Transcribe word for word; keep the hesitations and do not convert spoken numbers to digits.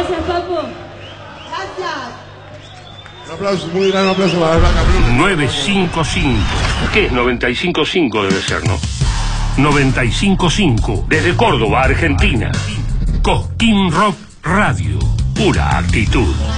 Gracias, Papo. Gracias. Un aplauso, muy gran aplauso para Blanca Blue. nueve cinco cinco. ¿Qué es noventa y cinco punto cinco debe ser, no? noventa y cinco punto cinco. Desde Córdoba, Argentina. Cosquín Rock Radio. Pura actitud.